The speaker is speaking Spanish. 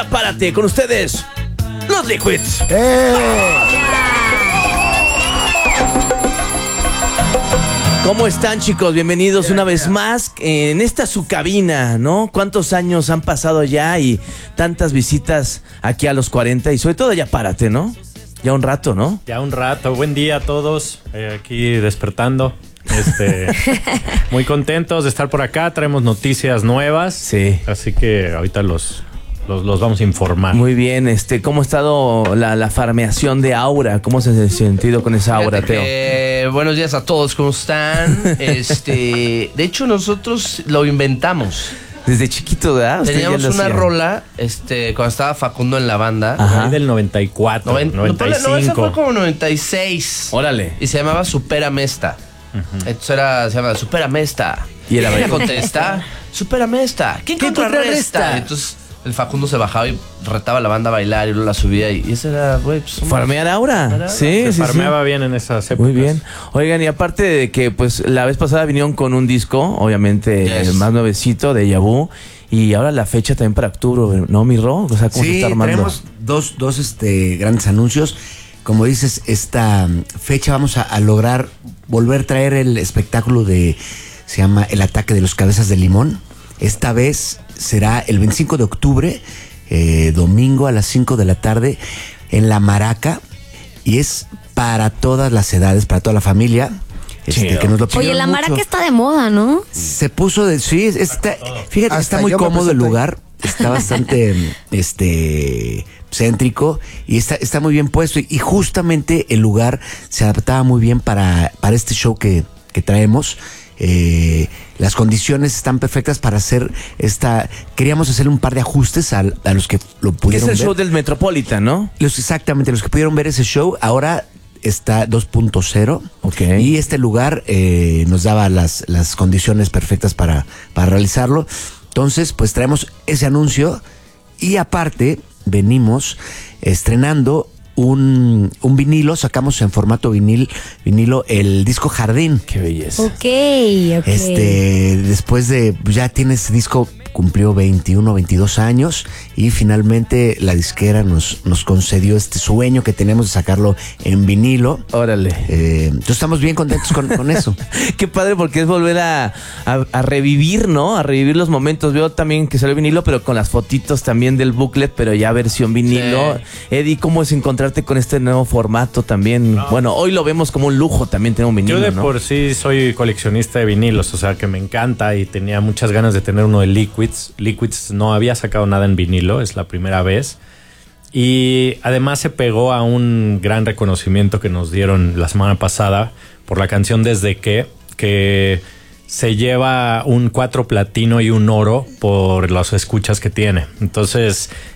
Párate con ustedes, los Liquids. ¿Cómo están, chicos? Bienvenidos una vez más en esta su cabina, ¿no? ¿Cuántos años han pasado ya y tantas visitas aquí a los 40? Y sobre todo ya párate, ¿no? Ya un rato, ¿no? Ya un rato. Buen día a todos. Aquí despertando. Muy contentos de estar por acá. Traemos noticias nuevas. Sí. Así que ahorita los vamos a informar. Muy bien. ¿Cómo ha estado la farmeación de Aura? ¿Cómo se ha sentido con esa Aura, Teo? Buenos días a todos, ¿cómo están? De hecho, nosotros lo inventamos. Desde chiquito, ¿verdad? Teníamos una rola cuando estaba Facundo en la banda. Ajá. Del 94, 95. No, esa fue como 96. Órale. Y se llamaba Supérame esta. Entonces se llama Supérame esta. Y era ¿Quién la contesta? Supérame esta. ¿Quién contrarresta? Entonces el Facundo se bajaba y retaba a la banda a bailar y luego la subía y ese era, güey, pues, ¿Farmear Aura? Sí, Se sí, farmeaba bien en esas épocas. Muy bien. Oigan, y aparte de que pues la vez pasada vinieron con un disco, obviamente más nuevecito, de Yabú, y ahora la fecha también para octubre, ¿no, mi Ro? O sea, ¿cómo se está armando? Tenemos dos grandes anuncios. Como dices, esta fecha vamos a lograr volver a traer el espectáculo se llama El Ataque de los Cabezas de Limón. Esta vez será el 25 de octubre, domingo a las 5 de la tarde, en La Maraca. Y es para todas las edades, para toda la familia. Que nos lo Oye, La Maraca mucho. está de moda, ¿no? Se puso fíjate, Hasta está muy yo me cómodo el presenté. lugar. Está bastante céntrico y está muy bien puesto. Y justamente el lugar se adaptaba muy bien para este show que traemos. Las condiciones están perfectas para hacer queríamos hacer un par de ajustes a los que lo Que pudieron es el ver. show del Metropolitan, ¿no? Exactamente, los que pudieron ver ese show ahora está 2.0. Ok. Y este lugar nos daba las condiciones perfectas para realizarlo. Entonces, pues traemos ese anuncio y aparte venimos estrenando un vinilo, sacamos en formato vinilo el disco Jardín. Qué belleza. Ok. Después de, ya tiene ese disco, cumplió 21, 22 años y finalmente la disquera nos concedió este sueño que tenemos de sacarlo en vinilo. Órale. Entonces estamos bien contentos con eso. Qué padre, porque es volver a revivir, ¿no? A revivir los momentos. Veo también que salió vinilo, pero con las fotitos también del booklet, pero ya versión vinilo. Sí. Eddie, ¿cómo es encontrarte con este nuevo formato también? No. Bueno, hoy lo vemos como un lujo también tener un vinilo, Yo de ¿no? por sí soy coleccionista de vinilos, o sea que me encanta y tenía muchas ganas de tener uno de Liquids. Liquids no había sacado nada en vinilo, es la primera vez. Y además se pegó a un gran reconocimiento que nos dieron la semana pasada por la canción Desde que se lleva un 4 platino y un oro por las escuchas que tiene. Entonces